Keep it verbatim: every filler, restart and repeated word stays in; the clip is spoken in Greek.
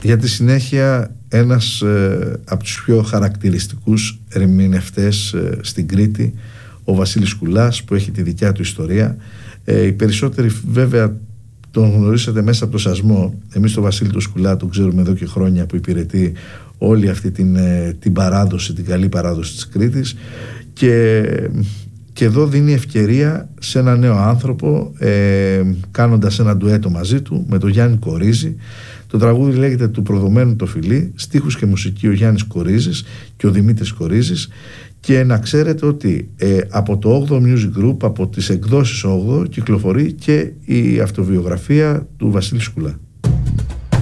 Για τη συνέχεια, ένας ε, από τους πιο χαρακτηριστικούς ερμηνευτές ε, στην Κρήτη, ο Βασίλης Κουλάς, που έχει τη δικιά του ιστορία. Ε, οι περισσότεροι βέβαια τον γνωρίσατε μέσα από το Σασμό. Εμείς τον Βασίλη του Σκουλά τον ξέρουμε εδώ και χρόνια, που υπηρετεί όλη αυτή την, την παράδοση, την καλή παράδοση της Κρήτης, και, και εδώ δίνει ευκαιρία σε ένα νέο άνθρωπο, ε, κάνοντας ένα ντουέτο μαζί του με τον Γιάννη Κορίζη. Το τραγούδι λέγεται «Του προδομένου το φιλί», στίχους και μουσική ο Γιάννης Κορίζης και ο Δημήτρης Κορίζης. Και να ξέρετε ότι ε, από το όγδοο Music Group, από τις εκδόσεις όγδοο, κυκλοφορεί και η αυτοβιογραφία του Βασίλη Σκουλά.